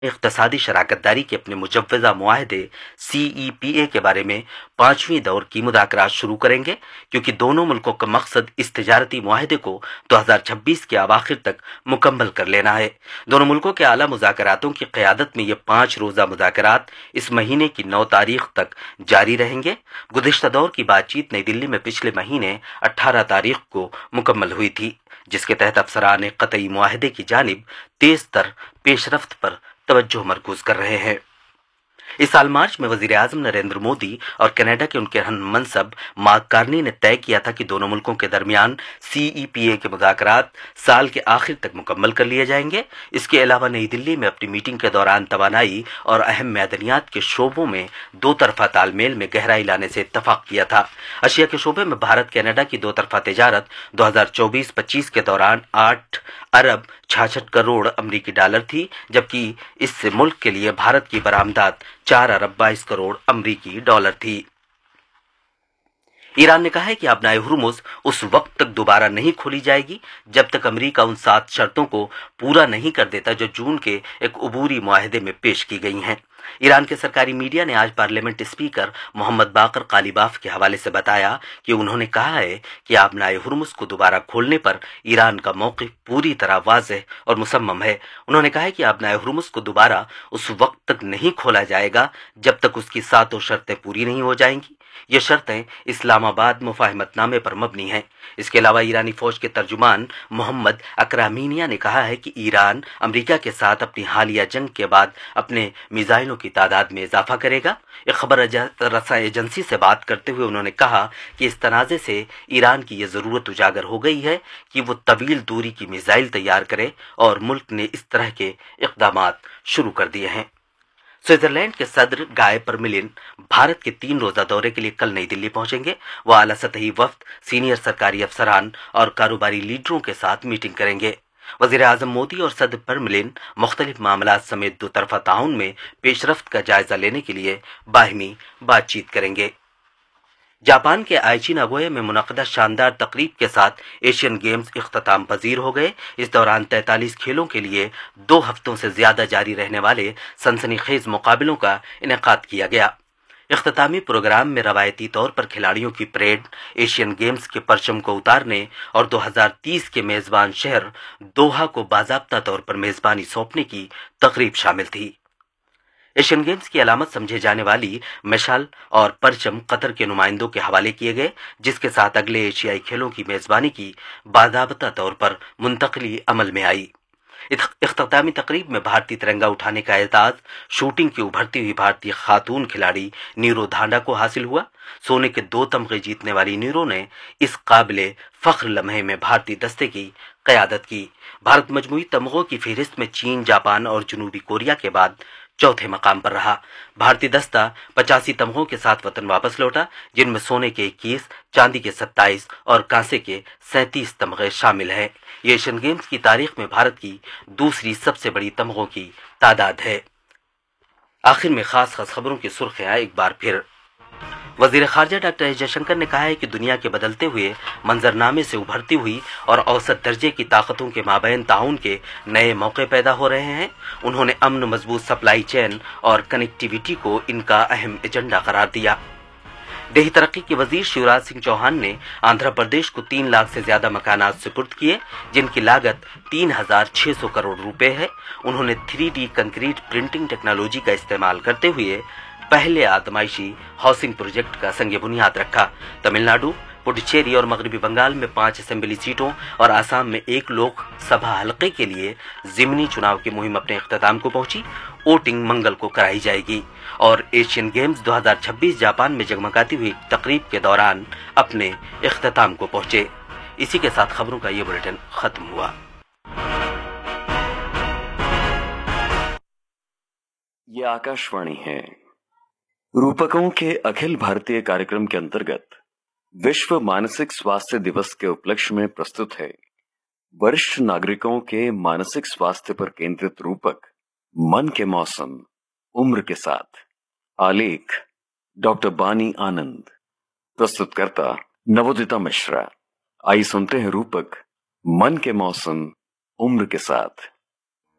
इक़्तिसादी शराकतदारी के अपने मुजव्वज़ा मुआहदे CEPA के बारे में 5वीं दौर की मुज़ाकरात शुरू करेंगे, क्योंकि दोनों मुल्कों का मकसद इस तिजारती मुआहदे को 2026 के अवाखिर तक मुकम्मल कर लेना है। दोनों मुल्कों के आला मुज़ाकरातों की क़यादत में ये 5 रोज़ा मुज़ाकरात इस महीने की 9 तारीख तक जारी रहेंगे। गुज़िश्ता दौर की बातचीत नई दिल्ली में पिछले महीने 18 तारीख को मुकम्मल हुई थी, जिसके तहत अफसरान क़तई मुआहदे की जानिब तेज़ तर पेशरफ्त पर तवज्जो मरकूज कर रहे हैं। इस साल मार्च में वजीर आजम नरेंद्र मोदी और कनाडा के उनके हम मनसब मार्क कार्नी ने तय किया था कि दोनों मुल्कों के दरमियान CEPA के मुज़ाकरात साल के आखिर तक मुकम्मल कर लिए जाएंगे। इसके अलावा नई दिल्ली में अपनी मीटिंग के दौरान तवानाई और अहम मैदनियात के शोबों में दो तरफा तालमेल में गहराई लाने से इत्तफाक किया था। अशिया के शोबे में भारत कनाडा की दो तरफा तिजारत 2024-25 के दौरान 8 अरब 66 करोड़ अमरीकी डॉलर थी, जबकि इससे मुल्क के लिए भारत की बरामदात 4 अरब 22 करोड़ अमरीकी डॉलर थी। ईरान ने कहा है कि आबनाए हुर्मुज़ उस वक्त तक दोबारा नहीं खोली जाएगी जब तक अमरीका उन 7 शर्तों को पूरा नहीं कर देता जो जून के एक उबूरी मुआहदे में पेश की गई हैं। ईरान के सरकारी मीडिया ने आज पार्लियामेंट स्पीकर मोहम्मद बाकर कालीबाफ के हवाले से बताया कि उन्होंने कहा है कि आबनाए हुर्मुज़ को दोबारा खोलने पर ईरान का मौक़िफ़ पूरी तरह वाज़ेह और मुसम्मम है। उन्होंने कहा है कि आबनाए हुर्मुज़ को दोबारा उस वक्त तक नहीं खोला जाएगा जब तक उसकी 7 शर्तें पूरी नहीं हो जाएंगी। ये शर्तें इस्लामाबाद मुफाहमतनामे पर मबनी हैं। इसके अलावा ईरानी फौज के तर्जुमान मोहम्मद अकरामीनिया ने कहा है कि ईरान अमेरिका के साथ अपनी हालिया जंग के बाद अपने मिसाइलों की तादाद में इजाफा करेगा। एक खबर रसा एजेंसी से बात करते हुए उन्होंने कहा कि इस तनाज़े से ईरान की यह ज़रूरत उजागर हो गई है कि वो तवील दूरी की मिसाइल तैयार करे और मुल्क ने इस तरह के इक़दामात शुरू कर दिए हैं। स्विट्जरलैंड के सदर गाय परमिलिन भारत के 3 रोजा दौरे के लिए कल नई दिल्ली पहुंचेंगे। वह आला सतही वफ्द, सीनियर सरकारी अफसरान और कारोबारी लीडरों के साथ मीटिंग करेंगे। वजीर आजम मोदी और सदर परमिलिन मुख्तलिफ मामलात समेत दो तरफा ताउन में पेशरफ्त का जायजा लेने के लिए बाहिमी बातचीत करेंगे। जापान के आइची नागोया में मुनक़दा शानदार तकरीब के साथ एशियन गेम्स इख्तिताम पजीर हो गए। इस दौरान 43 खेलों के लिए 2 हफ्तों से ज्यादा जारी रहने वाले सनसनीखेज मुकाबलों का इनेकाद किया गया। इख्तितामी प्रोग्राम में रवायती तौर पर खिलाड़ियों की परेड, एशियन गेम्स के परचम को उतारने और 2030 के मेजबान शहर दोहा को बाज़ाब्ता तौर पर मेजबानी सौंपने की तकरीब शामिल थी। एशियन गेम्स की अलामत समझे जाने वाली मशाल और परचम कतर के नुमाइंदों के हवाले किए गए, जिसके साथ अगले एशियाई खेलों की मेजबानी की बाज़ाब्ता तौर पर मुंतकली अमल में आई। इख्तितामी तकरीब में भारतीय तिरंगा उठाने का एजाज शूटिंग की उभरती हुई भारतीय खातून खिलाड़ी नीरो धांडा को हासिल हुआ। सोने के 2 तमगे जीतने वाली नीरो ने इस काबिले फख्र लम्हे में भारतीय दस्ते की क़यादत की। भारत मजमूई तमगों की फहरिस्त में चीन, जापान और जनूबी कोरिया के बाद चौथे मकाम पर रहा। भारतीय दस्ता 85 तमगों के साथ वतन वापस लौटा, जिनमें सोने के 21, चांदी के 27 और कांसे के 37 तमगे शामिल हैं। ये एशियन गेम्स की तारीख में भारत की दूसरी सबसे बड़ी तमगों की तादाद है। आखिर में खास खबरों की सुर्खियां एक बार फिर। वजीर खारजा डॉक्टर एस जयशंकर ने कहा है कि दुनिया के बदलते हुए मंजरनामे से उभरती हुई और औसत दर्जे की ताकतों के माबैन ताउन के नए मौके पैदा हो रहे हैं। उन्होंने अमन, मजबूत सप्लाई चेन और कनेक्टिविटी को इनका अहम एजेंडा करार दिया। देही तरक्की के वजीर शिवराज सिंह चौहान ने आंध्र प्रदेश को 3 लाख से ज्यादा मकानात सुपुर्द किए, जिनकी लागत 3600 करोड़ रुपए है। उन्होंने 3D कंक्रीट प्रिंटिंग टेक्नोलॉजी का इस्तेमाल करते हुए पहले आदमाइशी हाउसिंग प्रोजेक्ट का संग बुनियाद रखा। तमिलनाडु, पुडुचेरी और मगरबी बंगाल में 5 असेंबली सीटों और आसाम में 1 लोकसभा हलके के लिए जिमनी चुनाव की मुहिम अपने इख्तिताम को पहुंची। वोटिंग मंगल को कराई जाएगी और एशियन गेम्स 2026 जापान में जगमगाती हुई तकरीब के दौरान अपने इख्तिताम को पहुंचे। इसी के साथ खबरों का ये बुलेटिन खत्म हुआ। ये आकाशवाणी है। रूपकों के अखिल भारतीय कार्यक्रम के अंतर्गत विश्व मानसिक स्वास्थ्य दिवस के उपलक्ष्य में प्रस्तुत है वरिष्ठ नागरिकों के मानसिक स्वास्थ्य पर केंद्रित रूपक मन के मौसम उम्र के साथ। आलेख डॉक्टर बानी आनंद, प्रस्तुतकर्ता नवोदिता मिश्रा। आइए सुनते हैं रूपक मन के मौसम उम्र के साथ।